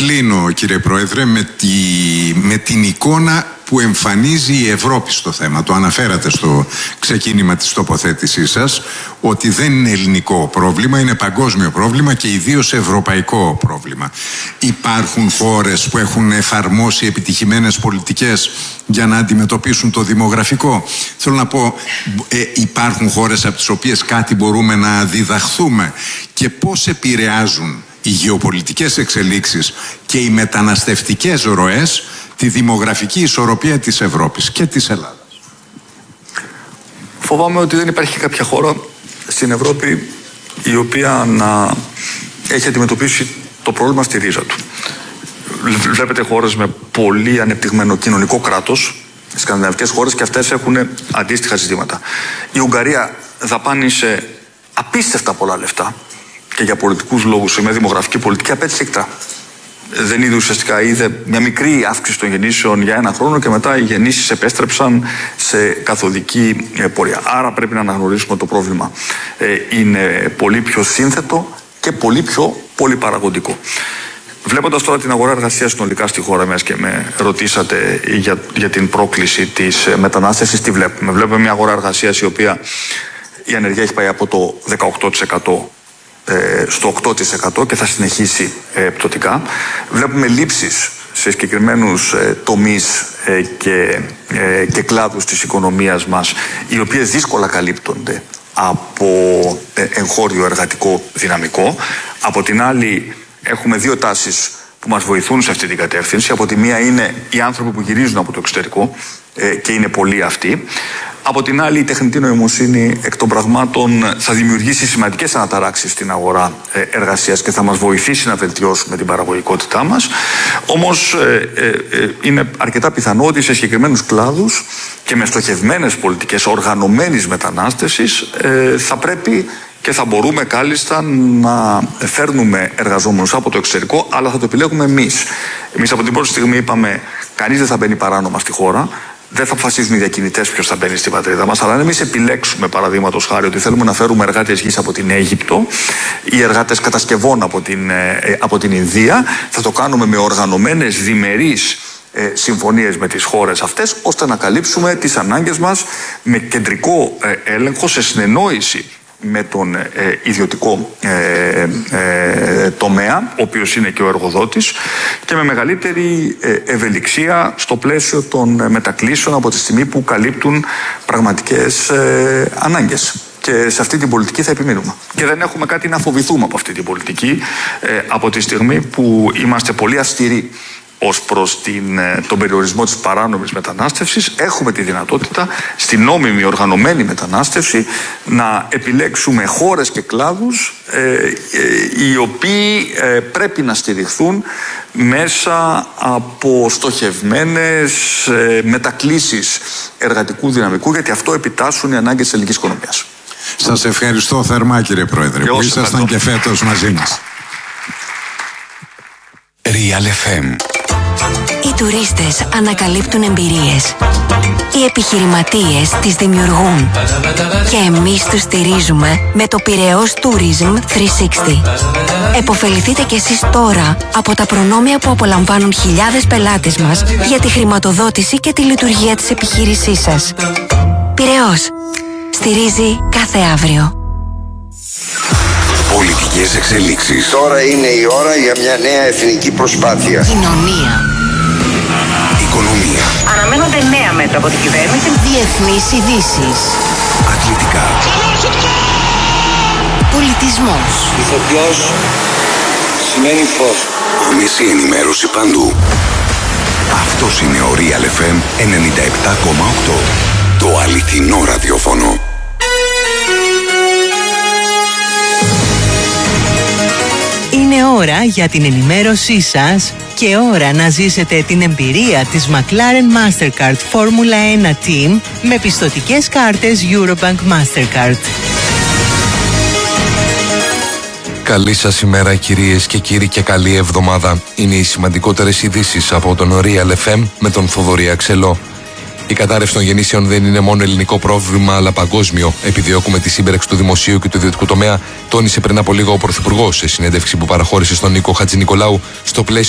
Κλείνω, κύριε Πρόεδρε, με την εικόνα που εμφανίζει η Ευρώπη στο θέμα. Το αναφέρατε στο ξεκίνημα της τοποθέτησής σας, ότι δεν είναι ελληνικό πρόβλημα, είναι παγκόσμιο πρόβλημα και ιδίως ευρωπαϊκό πρόβλημα. Υπάρχουν χώρες που έχουν εφαρμόσει επιτυχημένες πολιτικές για να αντιμετωπίσουν το δημογραφικό. Θέλω να πω, υπάρχουν χώρες από τις οποίες κάτι μπορούμε να διδαχθούμε, και πώς επηρεάζουν οι γεωπολιτικές εξελίξεις και οι μεταναστευτικές ροές τη δημογραφική ισορροπία της Ευρώπης και της Ελλάδας. Φοβάμαι ότι δεν υπάρχει κάποια χώρα στην Ευρώπη η οποία να έχει αντιμετωπίσει το πρόβλημα στη ρίζα του. Βλέπετε χώρες με πολύ ανεπτυγμένο κοινωνικό κράτος, σκανδιναβικές χώρες, και αυτές έχουν αντίστοιχα ζητήματα. Η Ουγγαρία δαπάνησε απίστευτα πολλά λεφτά και για πολιτικούς λόγους, με δημογραφική πολιτική, απέτυχε εκτρά. Δεν είδε ουσιαστικά, είδε μια μικρή αύξηση των γεννήσεων για ένα χρόνο και μετά οι γεννήσεις επέστρεψαν σε καθοδική πορεία. Άρα πρέπει να αναγνωρίσουμε το πρόβλημα. Είναι πολύ πιο σύνθετο και πολύ πιο πολυπαραγωγικό. Βλέποντας τώρα την αγορά εργασίας συνολικά στη χώρα μας, και με ρωτήσατε για την πρόκληση της μετανάστευσης, τι βλέπουμε. Βλέπουμε μια αγορά εργασίας η οποία η ανεργία έχει πάει από το 18% στο 8% και θα συνεχίσει πτωτικά. Βλέπουμε λήψεις σε συγκεκριμένους τομείς και κλάδους της οικονομίας μας, οι οποίες δύσκολα καλύπτονται από εγχώριο εργατικό δυναμικό. Από την άλλη, έχουμε δύο τάσεις που μας βοηθούν σε αυτή την κατεύθυνση. Από τη μία είναι οι άνθρωποι που γυρίζουν από το εξωτερικό, και είναι πολλοί αυτοί. Από την άλλη, η τεχνητή νοημοσύνη εκ των πραγμάτων θα δημιουργήσει σημαντικές αναταράξεις στην αγορά εργασίας και θα μας βοηθήσει να βελτιώσουμε την παραγωγικότητά μας. Όμως είναι αρκετά πιθανό ότι σε συγκεκριμένους κλάδους και με στοχευμένες πολιτικές οργανωμένης μετανάστευσης θα πρέπει και θα μπορούμε κάλλιστα να φέρνουμε εργαζόμενους από το εξωτερικό, αλλά θα το επιλέγουμε εμείς. Εμείς από την πρώτη στιγμή είπαμε, κανείς δεν θα μπαίνει παράνομα στη χώρα. Δεν θα αποφασίζουν οι διακινητές ποιος θα μπαίνει στην πατρίδα μας, αλλά αν εμείς επιλέξουμε, παραδείγματος χάρη, ότι θέλουμε να φέρουμε εργάτες γης από την Αίγυπτο ή εργάτες κατασκευών από την Ινδία, θα το κάνουμε με οργανωμένες διμερείς συμφωνίες με τις χώρες αυτές, ώστε να καλύψουμε τις ανάγκες μας με κεντρικό έλεγχο, σε συνεννόηση με τον ιδιωτικό τομέα, ο οποίος είναι και ο εργοδότης, και με μεγαλύτερη ευελιξία στο πλαίσιο των μετακλήσεων από τη στιγμή που καλύπτουν πραγματικές ανάγκες. Και σε αυτή την πολιτική θα επιμείνουμε. Και δεν έχουμε κάτι να φοβηθούμε από αυτή την πολιτική, από τη στιγμή που είμαστε πολύ αυστηροί ως προς τον περιορισμό της παράνομης μετανάστευσης. Έχουμε τη δυνατότητα στην νόμιμη οργανωμένη μετανάστευση να επιλέξουμε χώρες και κλάδους οι οποίοι πρέπει να στηριχθούν μέσα από στοχευμένες μετακλήσεις εργατικού δυναμικού, γιατί αυτό επιτάσσουν οι ανάγκες της ελληνικής οικονομίας. Σας ευχαριστώ θερμά, κύριε Πρόεδρε, που ήσασταν και φέτος μαζί μας. Real FM. Οι τουρίστες ανακαλύπτουν εμπειρίες. Οι επιχειρηματίες τις δημιουργούν. Και εμείς τους στηρίζουμε με το Πειραιώς Tourism 360. Εποφεληθείτε κι εσείς τώρα από τα προνόμια που απολαμβάνουν χιλιάδες πελάτες μας για τη χρηματοδότηση και τη λειτουργία της επιχείρησής σας. Πειραιώς. Στηρίζει κάθε αύριο. Πολιτικές εξελίξεις. Τώρα είναι η ώρα για μια νέα εθνική προσπάθεια. Κοινωνία. Οικονομία. Αναμένονται νέα μέτρα από την κυβέρνηση. Διεθνείς ειδήσεις. Αθλητικά. Πολιτισμός. Ηθοποιός σημαίνει φως. Άμεση ενημέρωση παντού. Αυτός είναι ο Real FM 97,8. Το αληθινό ραδιόφωνο. Είναι ώρα για την ενημέρωσή σας και ώρα να ζήσετε την εμπειρία της McLaren Mastercard Formula 1 Team με πιστωτικές κάρτες Eurobank Mastercard. Καλή σας ημέρα, κυρίες και κύριοι, και καλή εβδομάδα. Είναι οι σημαντικότερες ειδήσεις από τον Real FM με τον Θοδωρή Αξελό. Η κατάρρευση των γεννήσεων δεν είναι μόνο ελληνικό πρόβλημα, αλλά παγκόσμιο. Επιδιώκουμε τη σύμπραξη του δημοσίου και του ιδιωτικού τομέα, τόνισε πριν από λίγο ο Πρωθυπουργός σε συνέντευξη που παραχώρησε στον Νίκο Χατζηνικολάου στο πλαίσιο